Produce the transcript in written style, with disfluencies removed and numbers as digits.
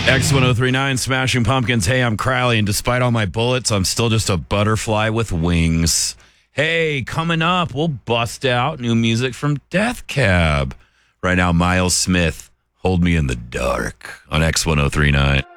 X1039 Smashing Pumpkins. Hey, I'm Crowley, and despite all my bullets, I'm still just a butterfly with wings. Hey, coming up, we'll bust out new music from Death Cab. Right now, Miles Smith, Hold Me in the Dark on X1039.